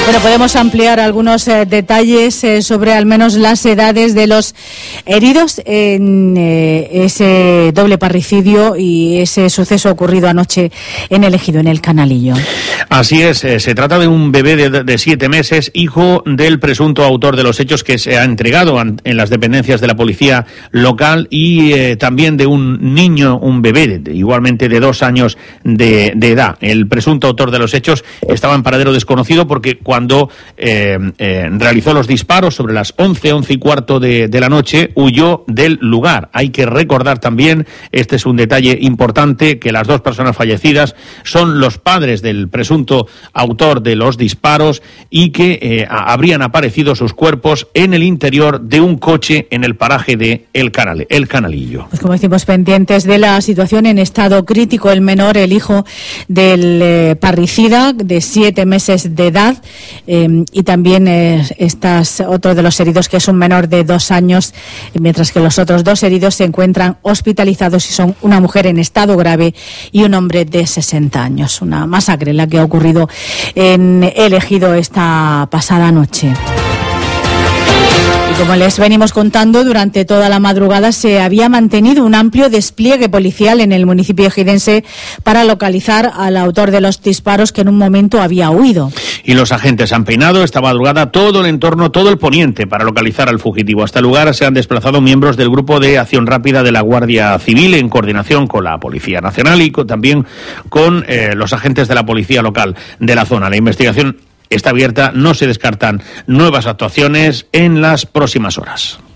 Bueno, podemos ampliar algunos detalles sobre al menos las edades de los heridos en ese doble parricidio y ese suceso ocurrido anoche en El Ejido, en el Canalillo. Así es, se trata de un bebé de 7 meses, hijo del presunto autor de los hechos, que se ha entregado en las dependencias de la policía local, y también de un niño, un bebé igualmente de 2 años de edad. El presunto autor de los hechos estaba en paradero desconocido porque cuando realizó los disparos sobre las 11:15 de la noche, huyó del lugar. Hay que recordar también, este es un detalle importante, que las 2 personas fallecidas son los padres del presunto autor de los disparos y que habrían aparecido sus cuerpos en el interior de un coche en el paraje de El Canalillo. Pues como decimos, pendientes de la situación, en estado crítico el menor, el hijo del parricida, de 7 meses de edad, y también otro de los heridos, que es un menor de 2 años, mientras que los otros 2 heridos se encuentran hospitalizados y son una mujer en estado grave y un hombre de 60 años. Una masacre la que ha ocurrido en El Ejido esta pasada noche. Y como les venimos contando, durante toda la madrugada se había mantenido un amplio despliegue policial en el municipio ejidense para localizar al autor de los disparos, que en un momento había huido. Y los agentes han peinado esta madrugada todo el entorno, todo el poniente, para localizar al fugitivo. Hasta el lugar se han desplazado miembros del Grupo de Acción Rápida de la Guardia Civil, en coordinación con la Policía Nacional y también con los agentes de la Policía Local de la zona. La investigación está abierta, no se descartan nuevas actuaciones en las próximas horas.